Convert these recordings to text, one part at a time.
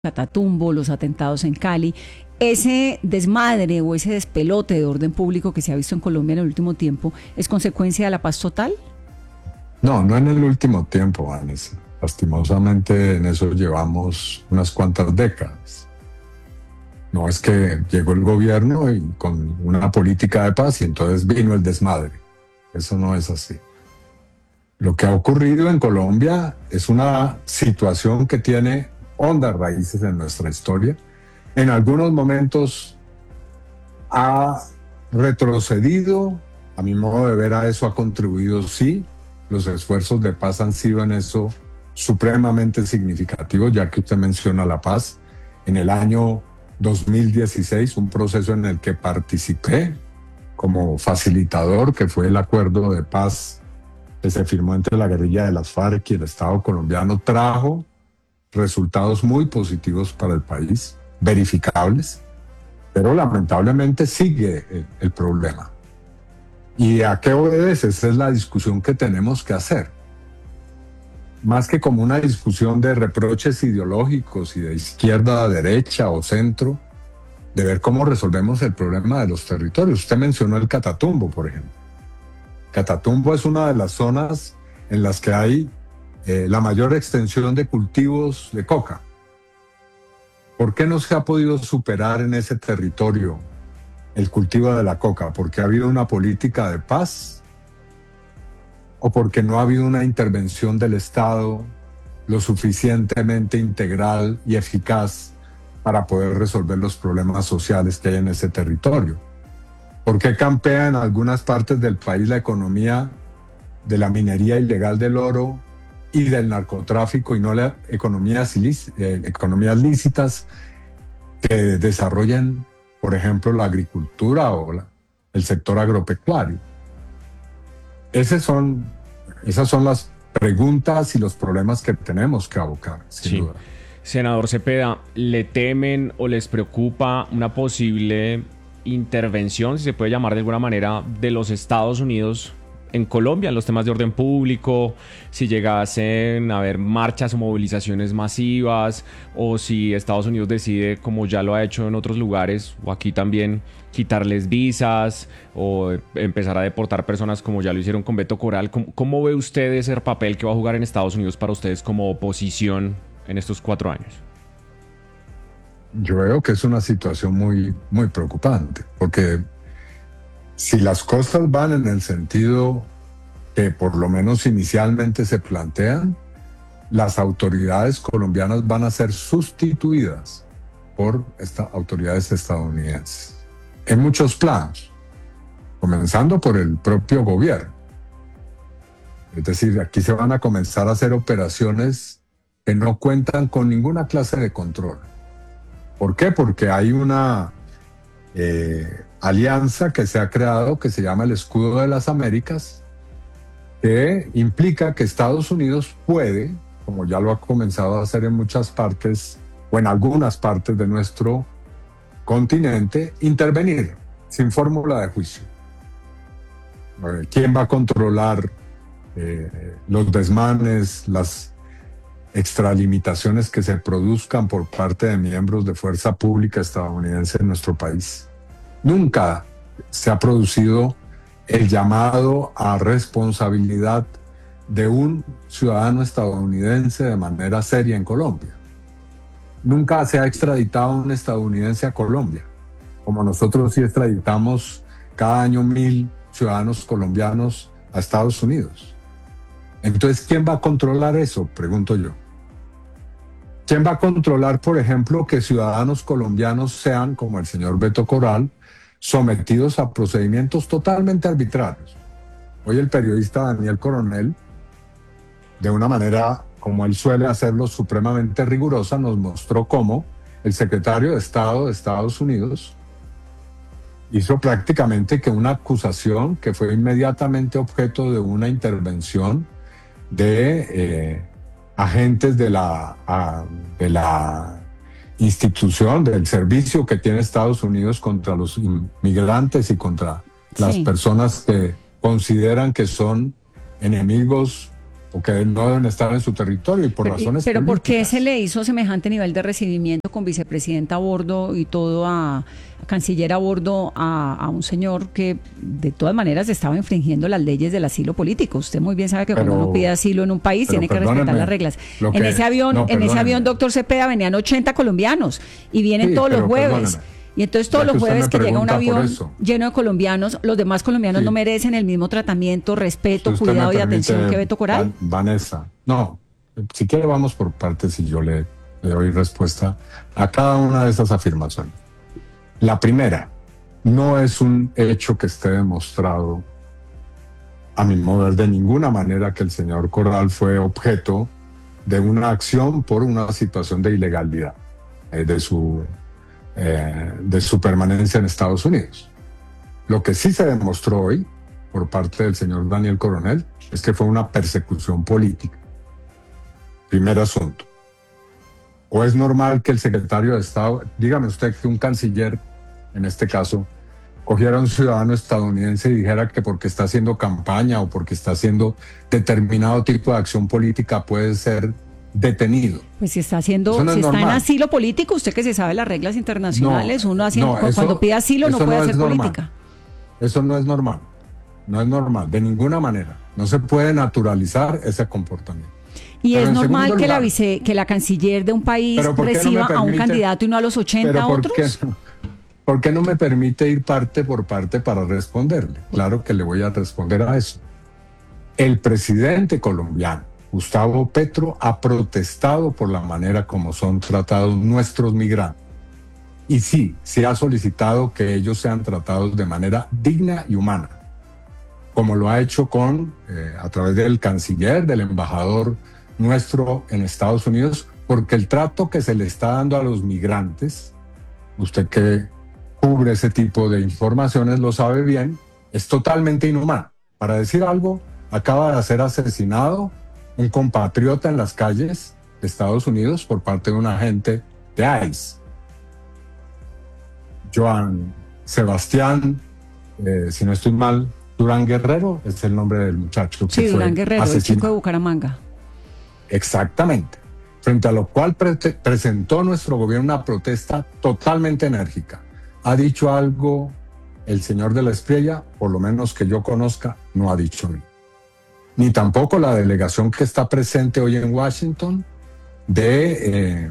Catatumbo, los atentados en Cali, ese desmadre o ese despelote de orden público que se ha visto en Colombia en el último tiempo, ¿es consecuencia de la paz total? No, no en el último tiempo, Vanessa. Lastimosamente en eso llevamos unas cuantas décadas. No es que llegó el gobierno y con una política de paz y entonces vino el desmadre. Eso no es así. Lo que ha ocurrido en Colombia es una situación que tiene hondas raíces en nuestra historia. En algunos momentos ha retrocedido, a mi modo de ver a eso ha contribuido, sí. Los esfuerzos de paz han sido en eso supremamente significativos, ya que usted menciona la paz. En el año 2016, un proceso en el que participé como facilitador, que fue el acuerdo de paz que se firmó entre la guerrilla de las FARC y el Estado colombiano, trajo resultados muy positivos para el país, verificables, pero lamentablemente sigue el problema. ¿Y a qué obedece? Esa es la discusión que tenemos que hacer. Más que como una discusión de reproches ideológicos y de izquierda a derecha o centro, de ver cómo resolvemos el problema de los territorios. Usted mencionó el Catatumbo, por ejemplo. Catatumbo es una de las zonas en las que hay la mayor extensión de cultivos de coca. ¿Por qué no se ha podido superar en ese territorio el cultivo de la coca? ¿Porque ha habido una política de paz? ¿O porque no ha habido una intervención del Estado lo suficientemente integral y eficaz para poder resolver los problemas sociales que hay en ese territorio? ¿Por qué campea en algunas partes del país la economía de la minería ilegal del oro y del narcotráfico y no las economías lícitas que desarrollan, por ejemplo, la agricultura o el sector agropecuario? Esas son las preguntas y los problemas que tenemos que abocar, sin duda. Senador Cepeda, ¿le temen o les preocupa una posible intervención, si se puede llamar de alguna manera, de los Estados Unidos en Colombia en los temas de orden público? Si llegasen a haber marchas o movilizaciones masivas, o si Estados Unidos decide, como ya lo ha hecho en otros lugares o aquí también, quitarles visas o empezar a deportar personas como ya lo hicieron con Beto Coral. ¿Cómo ve usted ese papel que va a jugar en Estados Unidos para ustedes como oposición en estos 4 años? Yo veo que es una situación muy, muy preocupante, porque si las cosas van en el sentido que por lo menos inicialmente se plantean, las autoridades colombianas van a ser sustituidas por autoridades estadounidenses en muchos planos, comenzando por el propio gobierno. Es decir, aquí se van a comenzar a hacer operaciones que no cuentan con ninguna clase de control. ¿Por qué? Porque hay una alianza que se ha creado que se llama el Escudo de las Américas, que implica que Estados Unidos puede, como ya lo ha comenzado a hacer en muchas partes o en algunas partes de nuestro continente, intervenir sin fórmula de juicio. ¿Quién va a controlar los desmanes, las extralimitaciones que se produzcan por parte de miembros de fuerza pública estadounidense en nuestro país? Nunca se ha producido el llamado a responsabilidad de un ciudadano estadounidense de manera seria en Colombia. Nunca se ha extraditado un estadounidense a Colombia, como nosotros sí extraditamos cada año 1,000 ciudadanos colombianos a Estados Unidos. Entonces, ¿quién va a controlar eso? Pregunto yo. ¿Quién va a controlar, por ejemplo, que ciudadanos colombianos sean, como el señor Beto Coral, sometidos a procedimientos totalmente arbitrarios? Hoy el periodista Daniel Coronel, de una manera como él suele hacerlo, supremamente rigurosa, nos mostró cómo el secretario de Estado de Estados Unidos hizo prácticamente que una acusación que fue inmediatamente objeto de una intervención de agentes de la institución, del servicio que tiene Estados Unidos contra los inmigrantes y contra las personas que consideran que son enemigos o que no deben estar en su territorio y por razones pero ¿por qué políticas. se le hizo semejante nivel de recibimiento con vicepresidenta a bordo y todo a canciller a bordo a un señor que de todas maneras estaba infringiendo las leyes del asilo político? Usted muy bien sabe que cuando uno pide asilo en un país tiene que respetar las reglas. En ese avión, doctor Cepeda, venían 80 colombianos y vienen todos los jueves. Y entonces todos los jueves que llega un avión lleno de colombianos, los demás colombianos no merecen el mismo tratamiento, respeto, cuidado y atención que Beto Coral. Vanessa, no, si quiere vamos por partes y yo le doy respuesta a cada una de esas afirmaciones. La primera, no es un hecho que esté demostrado, a mi modo de ver, de ninguna manera que el señor Coral fue objeto de una acción por una situación de ilegalidad de su permanencia en Estados Unidos. Lo que sí se demostró hoy por parte del señor Daniel Coronel es que fue una persecución política. Primer asunto. ¿O es normal que el secretario de Estado, dígame usted que un canciller, en este caso, cogiera a un ciudadano estadounidense y dijera que porque está haciendo campaña o porque está haciendo determinado tipo de acción política puede ser detenido? Pues si está haciendo, si está en asilo político, usted que se sabe las reglas internacionales, cuando pide asilo no puede hacer política. Eso no es normal. No es normal, de ninguna manera. No se puede naturalizar ese comportamiento. Y pero es normal que la canciller de un país reciba a un candidato y no a los 80 otros. ¿Por qué no me permite ir parte por parte para responderle? Claro que le voy a responder a eso. El presidente colombiano, Gustavo Petro, ha protestado por la manera como son tratados nuestros migrantes. Y sí, se ha solicitado que ellos sean tratados de manera digna y humana, como lo ha hecho a través del canciller, del embajador nuestro en Estados Unidos, porque el trato que se le está dando a los migrantes, usted que cubre ese tipo de informaciones lo sabe bien, es totalmente inhumano. Para decir algo, acaba de ser asesinado un compatriota en las calles de Estados Unidos por parte de un agente de ICE. Joan Sebastián, si no estoy mal, Durán Guerrero es el nombre del muchacho. Sí, Durán Guerrero, el chico de Bucaramanga. Exactamente. Frente a lo cual presentó nuestro gobierno una protesta totalmente enérgica. ¿Ha dicho algo el señor de la Espriella? Por lo menos que yo conozca, no ha dicho ni tampoco la delegación que está presente hoy en Washington de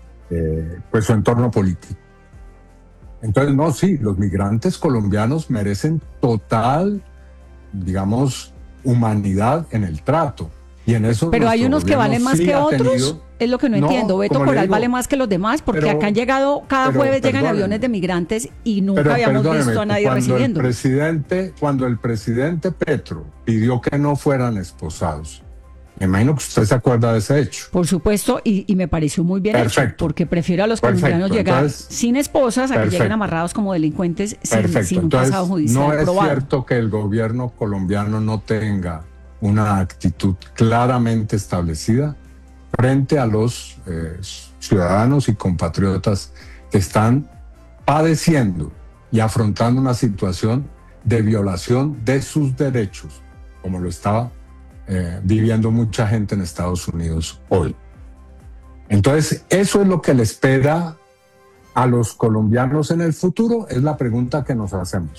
pues su entorno político. Entonces, no, sí, los migrantes colombianos merecen total, digamos, humanidad en el trato. Y en eso pero hay unos que valen más que otros, es lo que no entiendo. Beto Coral vale más que los demás, porque acá han llegado, cada jueves llegan aviones de migrantes y nunca habíamos visto a nadie recibiendo. Cuando el presidente Petro pidió que no fueran esposados, me imagino que usted se acuerda de ese hecho. Por supuesto, y me pareció muy bien hecho, porque prefiero a los colombianos llegar sin esposas a que lleguen amarrados como delincuentes sin un pasado judicial no probado. Es cierto que el gobierno colombiano no tenga una actitud claramente establecida frente a los ciudadanos y compatriotas que están padeciendo y afrontando una situación de violación de sus derechos, como lo estaba viviendo mucha gente en Estados Unidos hoy. Entonces, ¿eso es lo que le espera a los colombianos en el futuro? Es la pregunta que nos hacemos.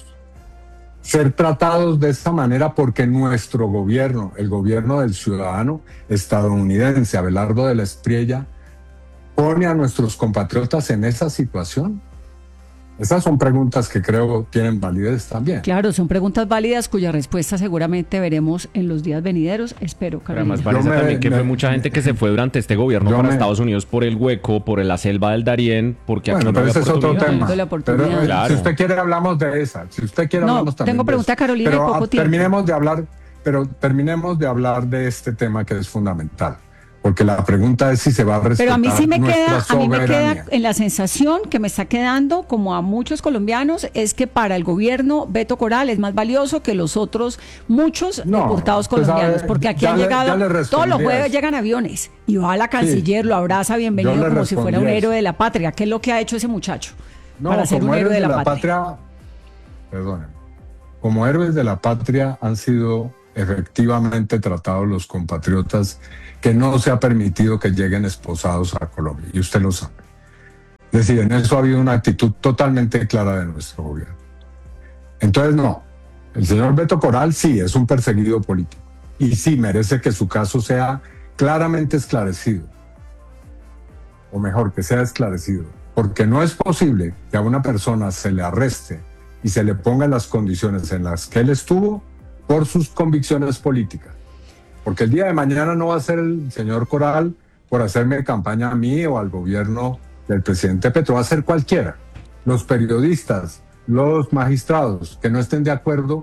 Ser tratados de esta manera porque nuestro gobierno, el gobierno del ciudadano estadounidense, Abelardo de la Espriella, pone a nuestros compatriotas en esa situación. Esas son preguntas que creo tienen validez también. Claro, son preguntas válidas cuya respuesta seguramente veremos en los días venideros. Espero, Carolina. Además, parece también que fue mucha gente que se fue durante este gobierno para Estados Unidos por el hueco, por la selva del Darién, porque aquí no había ese es otro tema. Pero, claro. Si usted quiere hablamos de esa. Si usted quiere hablamos también. Tengo pregunta, Carolina, pero y poco tiempo. Terminemos de hablar de este tema que es fundamental. Porque la pregunta es si se va a respetar. Pero a mí sí me queda en la sensación que me está quedando, como a muchos colombianos, es que para el gobierno Beto Coral es más valioso que los otros muchos deportados colombianos, porque aquí han llegado, todos los jueves llegan aviones y va la canciller, lo abraza, bienvenido, como si fuera un héroe de la patria. ¿Qué es lo que ha hecho ese muchacho para ser un héroe de la patria? Perdónenme, como héroes de la patria han sido efectivamente tratados los compatriotas, que no se ha permitido que lleguen esposados a Colombia, y usted lo sabe. Es decir, en eso ha habido una actitud totalmente clara de nuestro gobierno. Entonces, no, el señor Beto Coral sí es un perseguido político y sí merece que su caso sea claramente esclarecido, o mejor, que sea esclarecido, porque no es posible que a una persona se le arreste y se le pongan las condiciones en las que él estuvo por sus convicciones políticas. Porque el día de mañana no va a ser el señor Coral por hacerme campaña a mí o al gobierno del presidente Petro, va a ser cualquiera. Los periodistas, los magistrados que no estén de acuerdo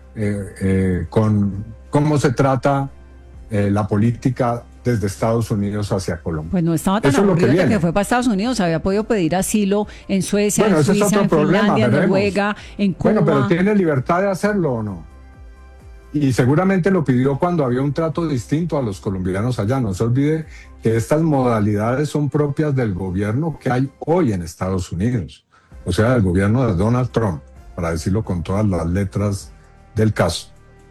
con cómo se trata la política desde Estados Unidos hacia Colombia. Pues no estaba tan Eso aburrido es lo de que que fue para Estados Unidos, había podido pedir asilo en Suecia, bueno, en ese Suiza, es otro en problema, Finlandia, en veremos. Noruega, en Cuba. Bueno, pero ¿tiene libertad de hacerlo o no? Y seguramente lo pidió cuando había un trato distinto a los colombianos allá. No se olvide que estas modalidades son propias del gobierno que hay hoy en Estados Unidos, o sea, del gobierno de Donald Trump, para decirlo con todas las letras del caso.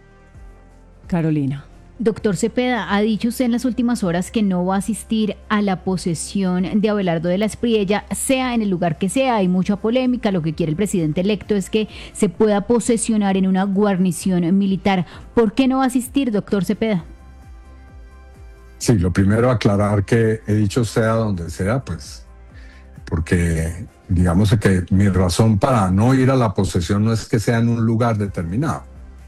Carolina. Doctor Cepeda, ha dicho usted en las últimas horas que no va a asistir a la posesión de Abelardo de la Espriella, sea en el lugar que sea. Hay mucha polémica. Lo que quiere el presidente electo es que se pueda posesionar en una guarnición militar. ¿Por qué no va a asistir, doctor Cepeda? Sí, lo primero aclarar que he dicho sea donde sea, pues, porque digamos que mi razón para no ir a la posesión no es que sea en un lugar determinado.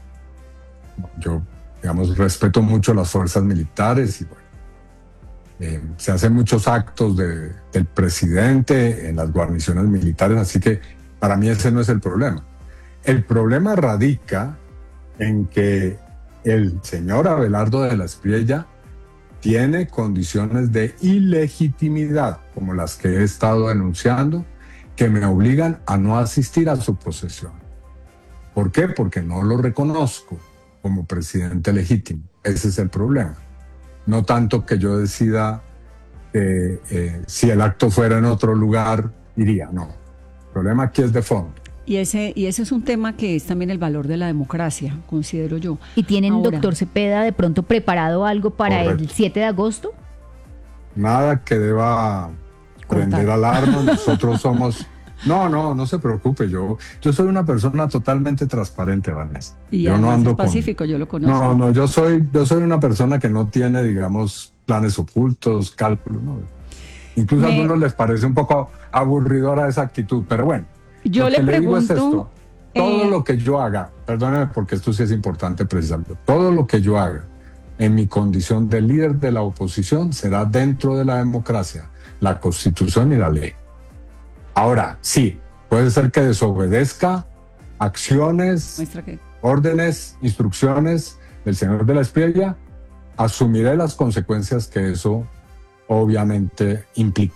Yo, digamos, respeto mucho las fuerzas militares y bueno, se hacen muchos actos del presidente en las guarniciones militares, así que para mí ese no es el problema. El problema radica en que el señor Abelardo de la Espriella tiene condiciones de ilegitimidad, como las que he estado denunciando, que me obligan a no asistir a su posesión. ¿Por qué? Porque no lo reconozco como presidente legítimo. Ese es el problema. No tanto que yo decida que si el acto fuera en otro lugar, iría. No. El problema aquí es de fondo. Y ese es un tema que es también el valor de la democracia, considero yo. ¿Y tienen, Ahora, doctor Cepeda, de pronto preparado algo para correcto. el 7 de agosto? Nada que deba prender alarma. Nosotros somos... No se preocupe. Yo soy una persona totalmente transparente, Vanessa. Y yo no ando es pacífico, yo lo conozco. No, yo soy una persona que no tiene, digamos, planes ocultos, cálculos, ¿no? Incluso a algunos les parece un poco aburridora esa actitud, pero bueno. Yo le digo es pregunto, esto, todo lo que yo haga, perdóneme porque esto sí es importante precisamente, todo lo que yo haga en mi condición de líder de la oposición será dentro de la democracia, la Constitución y la ley. Ahora, sí, puede ser que desobedezca acciones, órdenes, instrucciones del señor de la Espriella, asumiré las consecuencias que eso obviamente implica.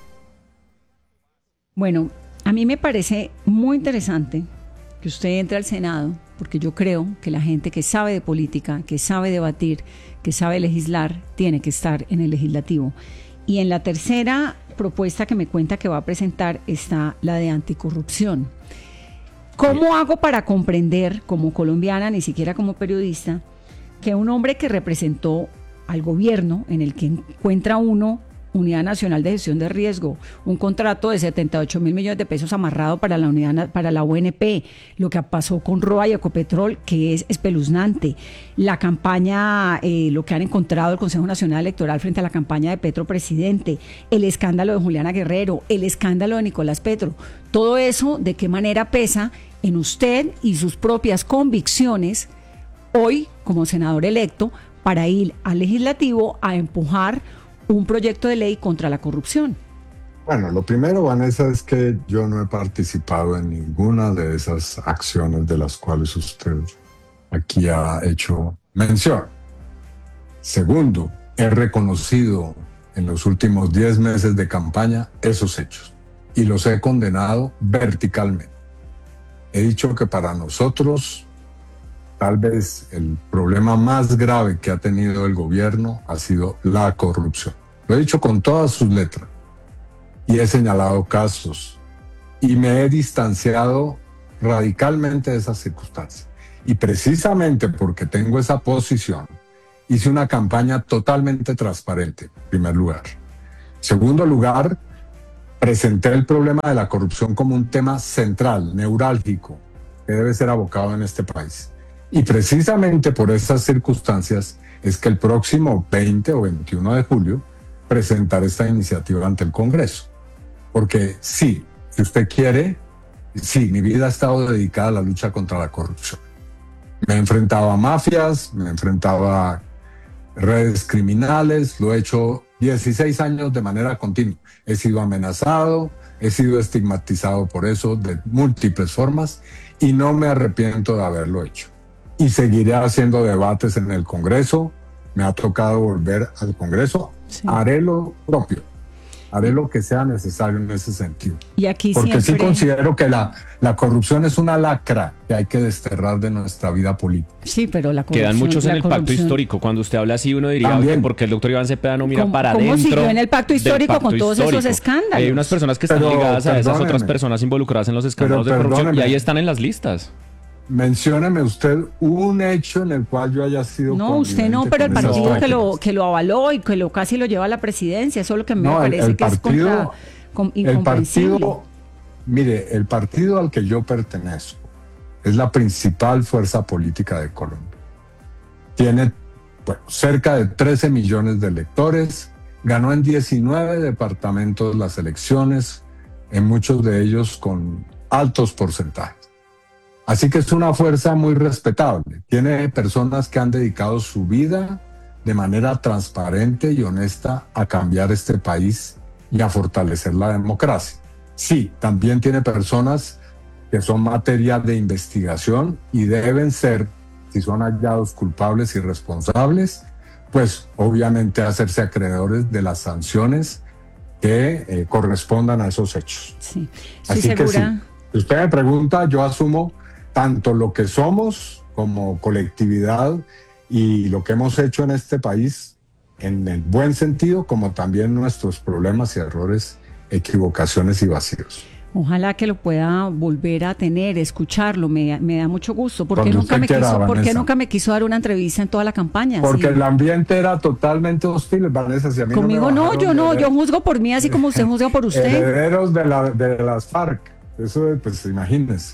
Bueno, a mí me parece muy interesante que usted entre al Senado, porque yo creo que la gente que sabe de política, que sabe debatir, que sabe legislar, tiene que estar en el legislativo. Y en la tercera propuesta que me cuenta que va a presentar está la de anticorrupción. ¿Cómo hago para comprender, como colombiana, ni siquiera como periodista, que un hombre que representó al gobierno, en el que encuentra uno Unidad Nacional de Gestión de Riesgo, un contrato de 78.000 millones de pesos amarrado para la UNP, lo que pasó con Roa y Ecopetrol, que es espeluznante, la campaña, lo que han encontrado el Consejo Nacional Electoral frente a la campaña de Petro Presidente, el escándalo de Juliana Guerrero, el escándalo de Nicolás Petro, todo eso, ¿de qué manera pesa en usted y sus propias convicciones hoy como senador electo para ir al legislativo a empujar un proyecto de ley contra la corrupción? Bueno, lo primero, Vanessa, es que yo no he participado en ninguna de esas acciones de las cuales usted aquí ha hecho mención. Segundo, he reconocido en los últimos 10 meses de campaña esos hechos y los he condenado verticalmente. He dicho que para nosotros tal vez el problema más grave que ha tenido el gobierno ha sido la corrupción. Lo he dicho con todas sus letras y he señalado casos y me he distanciado radicalmente de esas circunstancias. Y precisamente porque tengo esa posición, hice una campaña totalmente transparente, en primer lugar. En segundo lugar, presenté el problema de la corrupción como un tema central, neurálgico, que debe ser abocado en este país. Y precisamente por esas circunstancias es que el próximo 20 o 21 de julio presentaré esta iniciativa ante el Congreso. Porque sí, si usted quiere, sí, mi vida ha estado dedicada a la lucha contra la corrupción. Me he enfrentado a mafias, me he enfrentado a redes criminales, lo he hecho 16 años de manera continua. He sido amenazado, he sido estigmatizado por eso de múltiples formas y no me arrepiento de haberlo hecho. Y seguiré haciendo debates en el Congreso. Me ha tocado volver al Congreso. Sí. Haré lo propio. Haré lo que sea necesario en ese sentido. Y aquí porque siempre... sí considero que la corrupción es una lacra que hay que desterrar de nuestra vida política. Sí, pero la corrupción... Quedan muchos en el pacto histórico. Cuando usted habla así, uno diría, porque el doctor Iván Cepeda no mira para adentro. ¿Cómo siguió en el pacto histórico con todos esos escándalos? Hay unas personas que están ligadas a esas otras personas involucradas en los escándalos de corrupción y ahí están en las listas. Mencióneme usted un hecho en el cual yo haya sido... No, usted no, pero el partido que lo avaló y que casi lo lleva a la presidencia, eso es lo que me parece que es incomprensible. Mire, el partido al que yo pertenezco es la principal fuerza política de Colombia. Tiene cerca de 13 millones de electores, ganó en 19 departamentos las elecciones, en muchos de ellos con altos porcentajes. Así que es una fuerza muy respetable. Tiene personas que han dedicado su vida de manera transparente y honesta a cambiar este país y a fortalecer la democracia. Sí, también tiene personas que son materia de investigación y deben ser, si son hallados culpables y responsables, pues obviamente hacerse acreedores de las sanciones que correspondan a esos hechos. Sí, Así segura. Que sí, si usted me pregunta, yo asumo tanto lo que somos como colectividad y lo que hemos hecho en este país en el buen sentido, como también nuestros problemas y errores, equivocaciones y vacíos. Ojalá que lo pueda volver a tener, escucharlo, me da mucho gusto. ¿Por qué nunca me quiso dar una entrevista en toda la campaña? Porque el ambiente era totalmente hostil, Vanessa. Si a mí conmigo yo juzgo por mí así como usted juzga por usted. Herederos de las FARC, eso pues imagínese.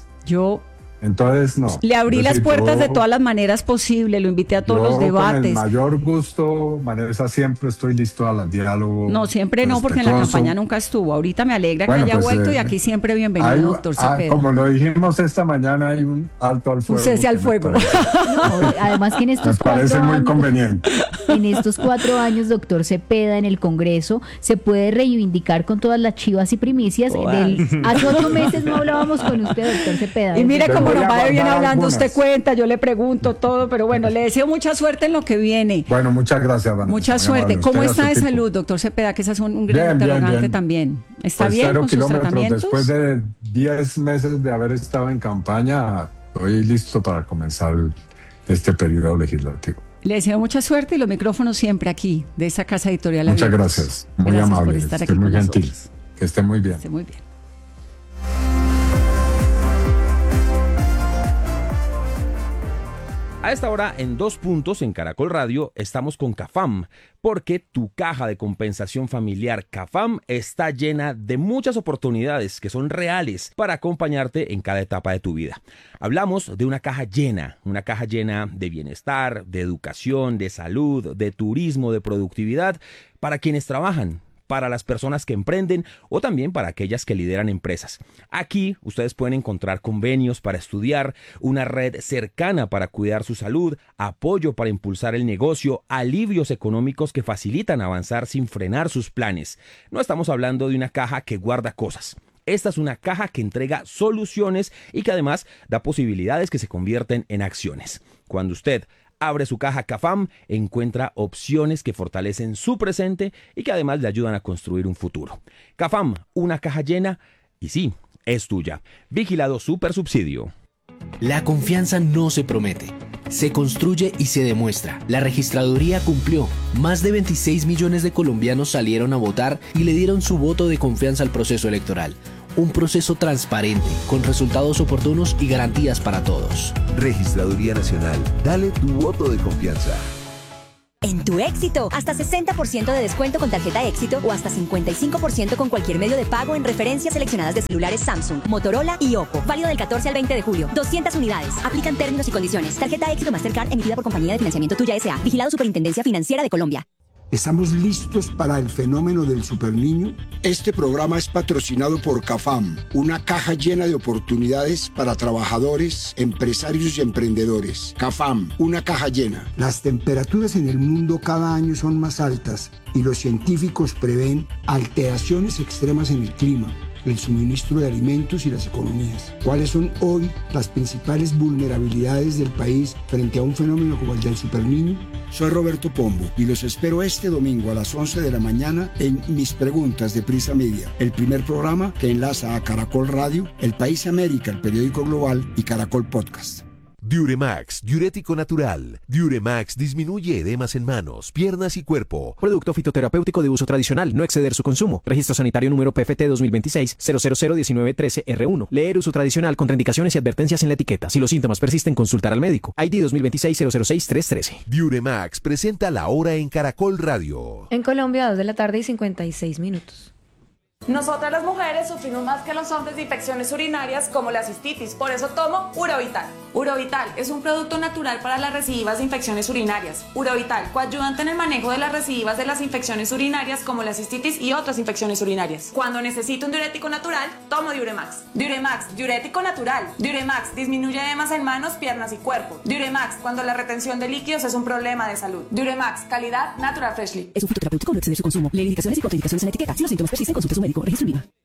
Entonces, no. Le abrí las puertas de todas las maneras posibles, lo invité a todos los debates. Con el mayor gusto, Vanessa, siempre estoy listo al diálogo. No, siempre no, porque en la campaña nunca estuvo. Ahorita me alegra que haya vuelto y aquí siempre bienvenido, doctor Cepeda. Como lo dijimos esta mañana, hay un alto al fuego. Un cese al fuego. No, además que en estos parece muy conveniente. En estos 4 años, doctor Cepeda, en el Congreso, se puede reivindicar con todas las chivas y primicias. Hace 8 meses no hablábamos con usted, doctor Cepeda. Y mire cómo nos va de bien hablando, usted cuenta, yo le pregunto todo, pero bueno, le deseo mucha suerte en lo que viene. Bueno, muchas gracias, Vanessa. Mucha suerte. ¿Cómo está de salud, doctor Cepeda? Que ese es un gran interrogante también. ¿Está bien con sus tratamientos? Después de 10 meses de haber estado en campaña, estoy listo para comenzar este periodo legislativo. Le deseo mucha suerte y los micrófonos siempre aquí, de esa casa editorial. Muchas gracias. Muy amable. Por estar aquí muy gentil. Que esté muy bien. Que esté muy bien. A esta hora, en 2 puntos en Caracol Radio, estamos con CAFAM, porque tu caja de compensación familiar CAFAM está llena de muchas oportunidades que son reales para acompañarte en cada etapa de tu vida. Hablamos de una caja llena de bienestar, de educación, de salud, de turismo, de productividad, para quienes trabajan, para las personas que emprenden o también para aquellas que lideran empresas. Aquí ustedes pueden encontrar convenios para estudiar, una red cercana para cuidar su salud, apoyo para impulsar el negocio, alivios económicos que facilitan avanzar sin frenar sus planes. No estamos hablando de una caja que guarda cosas. Esta es una caja que entrega soluciones y que además da posibilidades que se convierten en acciones. Cuando usted abre su caja CAFAM, encuentra opciones que fortalecen su presente y que además le ayudan a construir un futuro. CAFAM, una caja llena y sí, es tuya. Vigilado Supersubsidio. La confianza no se promete, se construye y se demuestra. La registraduría cumplió. Más de 26 millones de colombianos salieron a votar y le dieron su voto de confianza al proceso electoral. Un proceso transparente, con resultados oportunos y garantías para todos. Registraduría Nacional. Dale tu voto de confianza. En Tu Éxito, hasta 60% de descuento con tarjeta Éxito o hasta 55% con cualquier medio de pago en referencias seleccionadas de celulares Samsung, Motorola y Oppo. Válido del 14 al 20 de julio. 200 unidades. Aplican términos y condiciones. Tarjeta Éxito Mastercard emitida por Compañía de Financiamiento Tuya S.A. Vigilado Superintendencia Financiera de Colombia. ¿Estamos listos para el fenómeno del superniño? Este programa es patrocinado por CAFAM, una caja llena de oportunidades para trabajadores, empresarios y emprendedores. CAFAM, una caja llena. Las temperaturas en el mundo cada año son más altas y los científicos prevén alteraciones extremas en el clima, el suministro de alimentos y las economías. ¿Cuáles son hoy las principales vulnerabilidades del país frente a un fenómeno como el del superniño? Soy Roberto Pombo y los espero este domingo a las 11 de la mañana en Mis Preguntas de Prisa Media, el primer programa que enlaza a Caracol Radio, El País América, el periódico global y Caracol Podcast. Diuremax, diurético natural. Diuremax disminuye edemas en manos, piernas y cuerpo. Producto fitoterapéutico de uso tradicional, no exceder su consumo. Registro sanitario número PFT 2026-0001913-R1. Leer uso tradicional, contraindicaciones y advertencias en la etiqueta. Si los síntomas persisten, consultar al médico. ID 2026-006-313. Diuremax presenta La Hora en Caracol Radio. En Colombia, 2 de la tarde y 56 minutos. Nosotras las mujeres sufrimos más que los hombres de infecciones urinarias como la cistitis, por eso tomo Urovital. Urovital es un producto natural para las recidivas de infecciones urinarias. Urovital, coayudante en el manejo de las recidivas de las infecciones urinarias como la cistitis y otras infecciones urinarias. Cuando necesito un diurético natural, tomo Diuremax. Diuremax, diurético natural. Diuremax, disminuye edemas en manos, piernas y cuerpo. Diuremax, cuando la retención de líquidos es un problema de salud. Diuremax, calidad Natural Freshly. Es un fitoterapéutico, no exceder su consumo. Lee indicaciones y contraindicaciones en la etiqueta. Si los síntomas persisten, consulte a su médico. Registro INVIMA.